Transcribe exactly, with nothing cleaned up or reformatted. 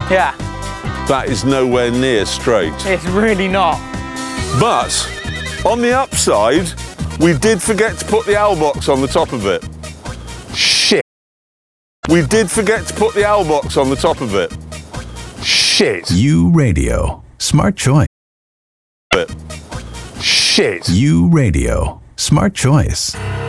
Yeah. That is nowhere near straight. It's really not. But on the upside, we did forget to put the owl box on the top of it. Shit. We did forget to put the owl box on the top of it. Shit. U Radio. Smart choice. Shit. U Radio. Smart choice.